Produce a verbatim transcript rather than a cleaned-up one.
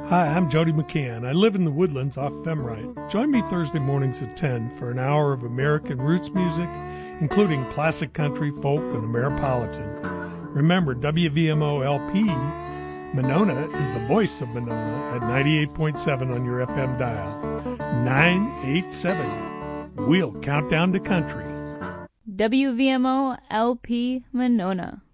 Hi, I'm Jody McCann. I live in the Woodlands off Femrite. Join me Thursday mornings at ten for an hour of American roots music, including classic country, folk, and Ameripolitan. Remember, W V M O L P Monona is the voice of Monona at ninety-eight point seven on your F M dial. nine eight seven. We'll count down to country. W V M O L P Monona.